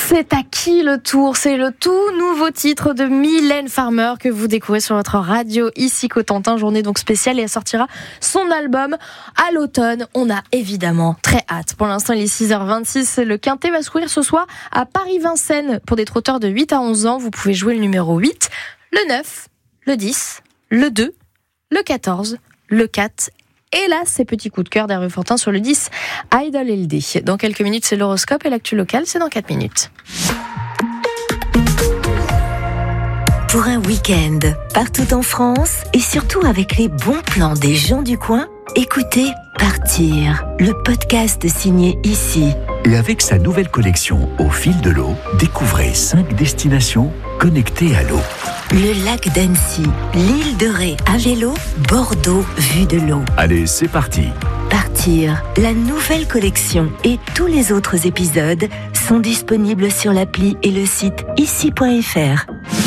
C'est à qui le tour? C'est le tout nouveau titre de Mylène Farmer que vous découvrez sur votre radio ici Cotentin, journée donc spéciale, et elle sortira son album à l'automne. On a évidemment très hâte. Pour l'instant, il est 6h26. Le Quintet va se courir ce soir à Paris-Vincennes pour des trotteurs de 8 à 11 ans. Vous pouvez jouer le numéro 8, le 9, le 10, le 2, le 14, le 4. Et là, ces petits coups de cœur d'Hervé Fortin sur le 10, Idol LD. Dans quelques minutes, c'est l'horoscope et l'actu locale, c'est dans 4 minutes. Pour un week-end, partout en France et surtout avec les bons plans des gens du coin, écoutez Partir, le podcast signé Ici. Et avec sa nouvelle collection Au fil de l'eau, découvrez 5 destinations connectées à l'eau. Le lac d'Annecy, l'île de Ré à vélo, Bordeaux vue de l'eau. Allez, c'est parti. Partir, la nouvelle collection et tous les autres épisodes sont disponibles sur l'appli et le site ici.fr.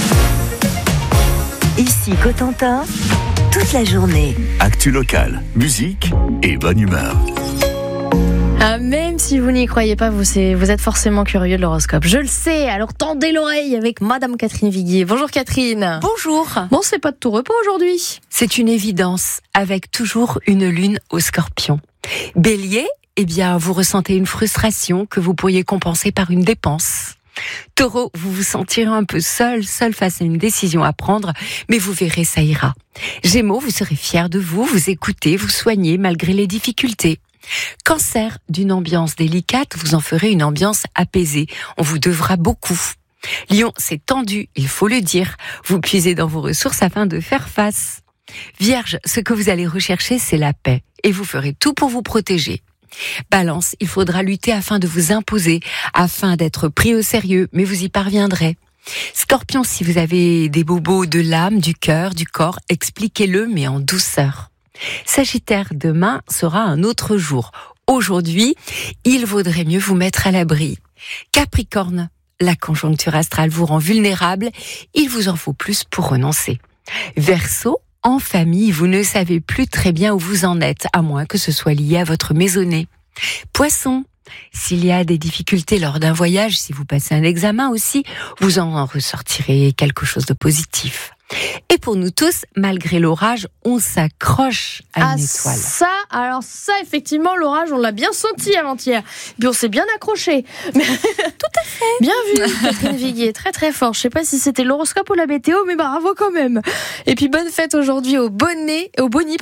Ici Cotentin, toute la journée. Actu locale, musique et bonne humeur. Ah, même si vous n'y croyez pas, vous êtes forcément curieux de l'horoscope. Je le sais, alors tendez l'oreille avec Madame Catherine Viguier. Bonjour Catherine. Bonjour. Bon, c'est pas de tout repos aujourd'hui. C'est une évidence, avec toujours une lune au Scorpion. Bélier, eh bien, vous ressentez une frustration que vous pourriez compenser par une dépense. Taureau, vous vous sentirez un peu seul face à une décision à prendre, mais vous verrez, ça ira. Gémeaux, vous serez fier de vous écoutez, vous soignez malgré les difficultés. Cancer, d'une ambiance délicate, vous en ferez une ambiance apaisée. On vous devra beaucoup. Lion, c'est tendu, il faut le dire. Vous puisez dans vos ressources afin de faire face. Vierge, ce que vous allez rechercher, c'est la paix. Et vous ferez tout pour vous protéger. Balance, il faudra lutter afin de vous imposer, afin d'être pris au sérieux, mais vous y parviendrez. Scorpion, si vous avez des bobos de l'âme, du cœur, du corps, expliquez-le, mais en douceur. Sagittaire, demain sera un autre jour. Aujourd'hui, il vaudrait mieux vous mettre à l'abri. Capricorne, la conjoncture astrale vous rend vulnérable, il vous en faut plus pour renoncer. Verseau, en famille, vous ne savez plus très bien où vous en êtes, à moins que ce soit lié à votre maisonnée. Poisson, s'il y a des difficultés lors d'un voyage, si vous passez un examen aussi, vous en ressortirez quelque chose de positif. Et pour nous tous, malgré l'orage, on s'accroche à une étoile. Ça, effectivement, l'orage, on l'a bien senti avant-hier. Puis on s'est bien accroché. Mais... Tout à fait. Bien vu, Catherine Viguier, très très fort. Je sais pas si c'était l'horoscope ou la météo, mais bravo quand même. Et puis bonne fête aujourd'hui au bonnet.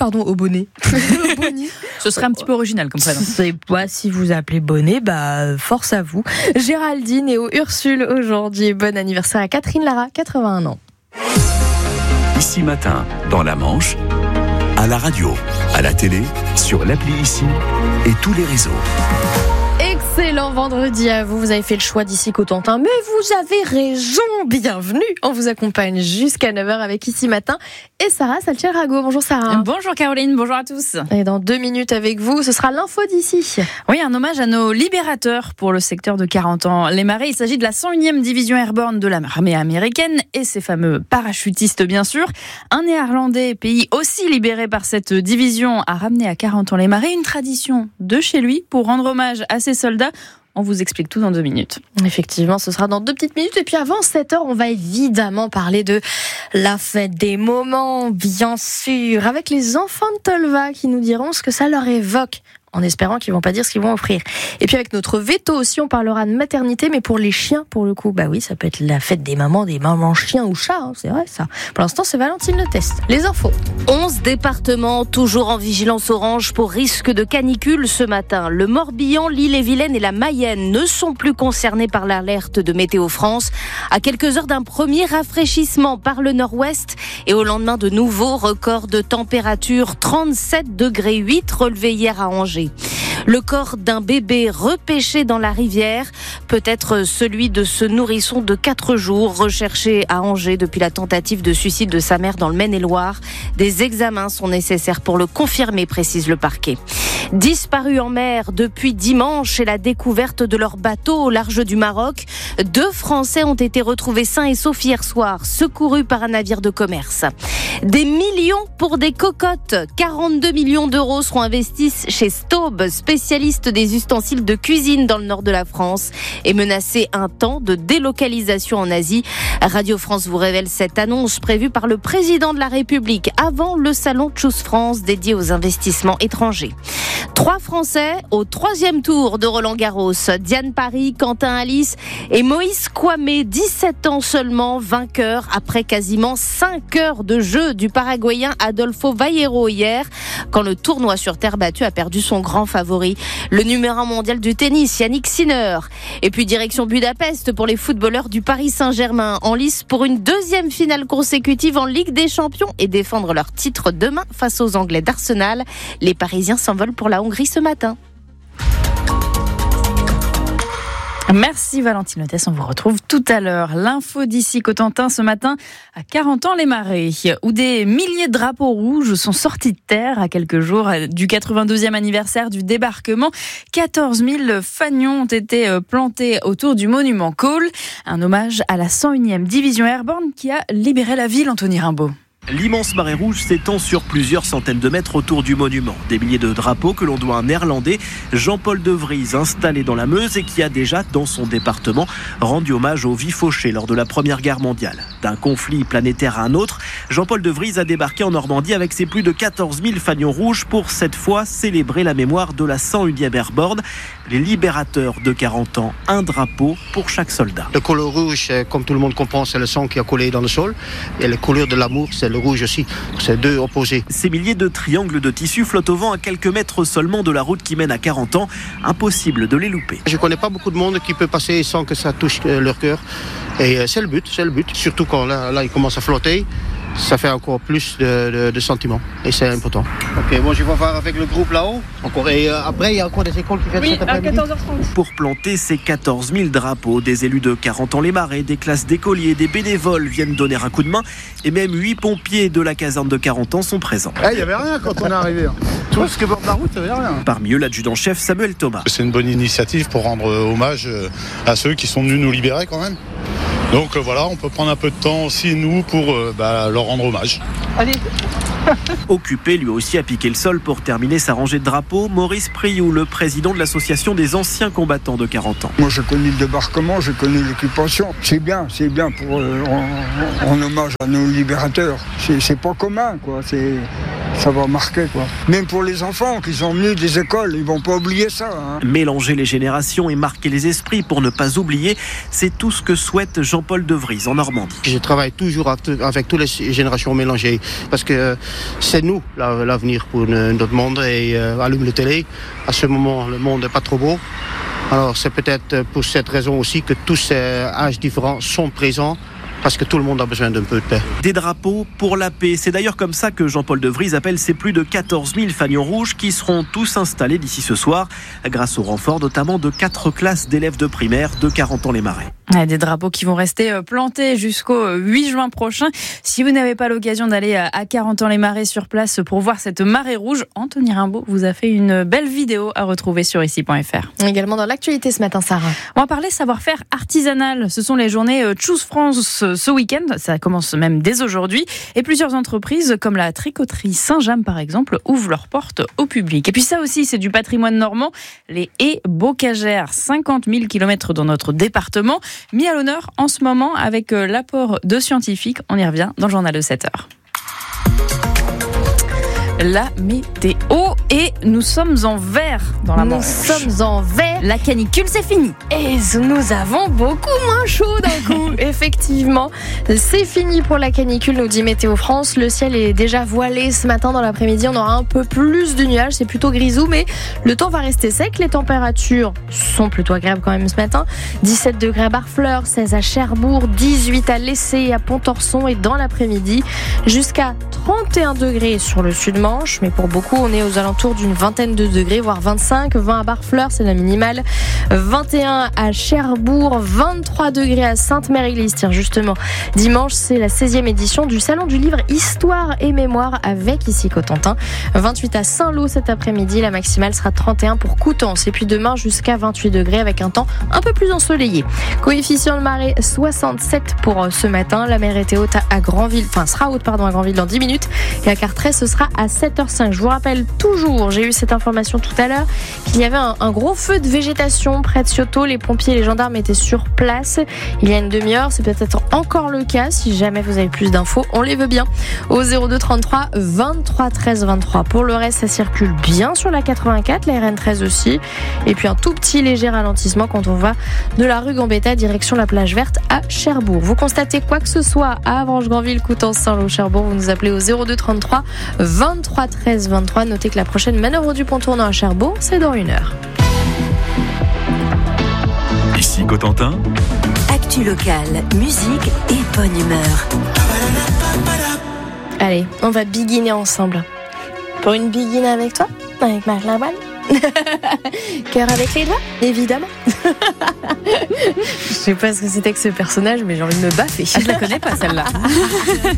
Ce serait un petit peu original comme prénom. C'est pas si vous appelez bonnet, force à vous. Géraldine et au Ursule aujourd'hui. Bon anniversaire à Catherine Lara, 81 ans. Ici matin, dans la Manche, à la radio, à la télé, sur l'appli Ici et tous les réseaux. Excellent vendredi à vous. Vous avez fait le choix d'Ici Cotentin, mais vous avez raison. Bienvenue. On vous accompagne jusqu'à 9h avec Ici Matin et Sarah Saltiel-Rago. Bonjour Sarah. Bonjour Caroline, bonjour à tous. Et dans 2 minutes avec vous, ce sera l'info d'ici. Oui, un hommage à nos libérateurs pour le secteur de 40 ans. Les Marais, il s'agit de la 101e division airborne de l'armée américaine et ses fameux parachutistes bien sûr. Un Néerlandais, pays aussi libéré par cette division, a ramené à 40 ans les Marais, une tradition de chez lui pour rendre hommage à ses soldats. On vous explique tout dans 2 minutes. Effectivement, ce sera dans 2 petites minutes. Et puis avant 7h, on va évidemment parler de la fête des moments, bien sûr, avec les enfants de Tolva qui nous diront ce que ça leur évoque, en espérant qu'ils vont pas dire ce qu'ils vont offrir. Et puis avec notre veto aussi, on parlera de maternité, mais pour les chiens, pour le coup. Oui, ça peut être la fête des mamans chiens ou chats, c'est vrai ça. Pour l'instant, c'est Valentine le test. Les infos. 11 départements, toujours en vigilance orange pour risque de canicule ce matin. Le Morbihan, l'Ille-et-Vilaine et la Mayenne ne sont plus concernés par l'alerte de Météo France. À quelques heures d'un premier rafraîchissement par le nord-ouest et au lendemain de nouveaux records de température, 37,8 degrés relevés hier à Angers. Le corps d'un bébé repêché dans la rivière, peut-être celui de ce nourrisson de 4 jours recherché à Angers depuis la tentative de suicide de sa mère dans le Maine-et-Loire. Des examens sont nécessaires pour le confirmer, précise le parquet. Disparus en mer depuis dimanche et la découverte de leur bateau au large du Maroc, 2 Français ont été retrouvés sains et saufs hier soir, secourus par un navire de commerce. Des millions pour des cocottes. 42 millions d'euros seront investis chez Staub, spécialiste spécialiste des ustensiles de cuisine dans le nord de la France, est menacé un temps de délocalisation en Asie. Radio France vous révèle cette annonce prévue par le président de la République avant le salon Choose France dédié aux investissements étrangers. 3 Français au 3e tour de Roland-Garros. Diane Paris, Quentin Alice et Moïse Kouamé, 17 ans seulement, vainqueur après quasiment 5 heures de jeu du Paraguayen Adolfo Vaillero hier, quand le tournoi sur terre battue a perdu son grand favori, le numéro 1 mondial du tennis, Yannick Sinner. Et puis direction Budapest pour les footballeurs du Paris Saint-Germain, en lice pour une 2e finale consécutive en Ligue des Champions et défendre leur titre demain face aux Anglais d'Arsenal. Les Parisiens s'envolent pour la Hongrie ce matin. Merci Valentine Hôtesse, on vous retrouve tout à l'heure. L'info d'ici Cotentin ce matin à 40 ans les Marais, où des milliers de drapeaux rouges sont sortis de terre à quelques jours du 82e anniversaire du débarquement. 14 000 fanions ont été plantés autour du monument Cole, un hommage à la 101e division airborne qui a libéré la ville, Anthony Rimbaud. L'immense marée rouge s'étend sur plusieurs centaines de mètres autour du monument. Des milliers de drapeaux que l'on doit à un Néerlandais, Jean-Paul de Vries, installé dans la Meuse et qui a déjà, dans son département, rendu hommage aux vies fauchés lors de la Première Guerre mondiale. D'un conflit planétaire à un autre, Jean-Paul de Vries a débarqué en Normandie avec ses plus de 14 000 fanions rouges pour cette fois célébrer la mémoire de la 101e airborne. Les libérateurs de 40 ans, un drapeau pour chaque soldat. Le couleur rouge, comme tout le monde comprend, c'est le sang qui a collé dans le sol. Et la couleur de l'amour, c'est le rouge aussi. C'est deux opposés. Ces milliers de triangles de tissu flottent au vent à quelques mètres seulement de la route qui mène à 40 ans. Impossible de les louper. Je ne connais pas beaucoup de monde qui peut passer sans que ça touche leur cœur. Et c'est le but. Surtout quand là il commence à flotter. Ça fait encore plus de sentiments et c'est important. Ok, bon, je vais voir avec le groupe là-haut. Encore. Et après, il y a encore des écoles qui viennent cet après-midi. À 14h30. Pour planter ces 14 000 drapeaux, des élus de 40 ans les Marais, des classes d'écoliers, des bénévoles viennent donner un coup de main et même 8 pompiers de la caserne de 40 ans sont présents. Il n'y avait rien quand on est arrivé. Tout ce qui borde la route, il n'y avait rien. Parmi eux, l'adjudant-chef Samuel Thomas. C'est une bonne initiative pour rendre hommage à ceux qui sont venus nous libérer quand même. Donc voilà, on peut prendre un peu de temps aussi, nous, pour leur rendre hommage. Allez. Occupé lui aussi à piquer le sol pour terminer sa rangée de drapeaux, Maurice Priou, le président de l'association des anciens combattants de 40 ans. Moi, je connais le débarquement, je connais l'occupation. C'est bien pour en hommage à nos libérateurs. C'est pas commun, quoi. Ça va marquer, quoi. Même pour les enfants qui sont venus des écoles, ils vont pas oublier ça. Mélanger les générations et marquer les esprits pour ne pas oublier, c'est tout ce que souhaite Jean-Paul de Vries en Normandie. Je travaille toujours avec toutes les générations mélangées parce que c'est nous l'avenir pour notre monde et allume la télé. À ce moment, le monde n'est pas trop beau. Alors c'est peut-être pour cette raison aussi que tous ces âges différents sont présents. Parce que tout le monde a besoin d'un peu de paix. Des drapeaux pour la paix. C'est d'ailleurs comme ça que Jean-Paul de Vries appelle ses plus de 14 000 fanions rouges qui seront tous installés d'ici ce soir, grâce au renfort notamment de 4 classes d'élèves de primaire de 40 ans les Marais. Des drapeaux qui vont rester plantés jusqu'au 8 juin prochain. Si vous n'avez pas l'occasion d'aller à 40 ans les Marais sur place pour voir cette marée rouge, Anthony Rimbaud vous a fait une belle vidéo à retrouver sur ici.fr. Également dans l'actualité ce matin, Sarah. On va parler savoir-faire artisanal. Ce sont les journées Choose France ce week-end. Ça commence même dès aujourd'hui. Et plusieurs entreprises, comme la tricoterie Saint-James par exemple, ouvrent leurs portes au public. Et puis ça aussi, c'est du patrimoine normand. Les haies bocagères, 50 000 km dans notre département, mis à l'honneur en ce moment avec l'apport de scientifiques. On y revient dans le journal de 7h. La météo et nous sommes en vert dans la Manche. Nous sommes en vert. La canicule, c'est fini. Et nous avons beaucoup moins chaud d'un coup. Effectivement, c'est fini pour la canicule, nous dit Météo France. Le ciel est déjà voilé ce matin. Dans l'après-midi, on aura un peu plus de nuages. C'est plutôt grisou, mais le temps va rester sec. Les températures sont plutôt agréables quand même ce matin. 17 degrés à Barfleur, 16 à Cherbourg, 18 à Lessay et à Pontorson. Et dans l'après-midi, jusqu'à 31 degrés sur le sud-Manche. Mais pour beaucoup, on est aux alentours d'une vingtaine de degrés, voire 25. 20 à Barfleur, c'est la minimale. 21 à Cherbourg, 23 degrés à Sainte-Mère-Église. Tiens, justement, dimanche, c'est la 16e édition du Salon du Livre Histoire et Mémoire avec ici Cotentin. 28 à Saint-Lô cet après-midi. La maximale sera 31 pour Coutances. Et puis demain, jusqu'à 28 degrés avec un temps un peu plus ensoleillé. Coefficient de marée 67 pour ce matin. La mer était haute à Granville, à Granville dans 10 minutes. Et à Carteret, ce sera à 7h05. Je vous rappelle toujours toujours, j'ai eu cette information tout à l'heure, qu'il y avait un gros feu de végétation près de Cioto. Les pompiers et les gendarmes étaient sur place il y a une demi-heure. C'est peut-être encore le cas. Si jamais vous avez plus d'infos, on les veut bien. Au 02 33 23 13 23. Pour le reste, ça circule bien sur la 84, la RN13 aussi. Et puis un tout petit léger ralentissement quand on va de la rue Gambetta direction la plage verte à Cherbourg. Vous constatez quoi que ce soit à Avranches-Granville, Coutances, Saint-Lô, Cherbourg, vous nous appelez au 02 33 23 13 23. Notez que la prochaine manœuvre du pont tournant à Cherbourg, c'est dans 1 heure. Ici Cotentin. Actu locale, musique et bonne humeur. Allez, on va biguiner ensemble. Pour une biguine avec toi, avec Marc Lavoine. Cœur avec les doigts, évidemment. Je sais pas ce que c'était que ce personnage, mais j'ai envie de me baffer. Je la connais pas celle-là.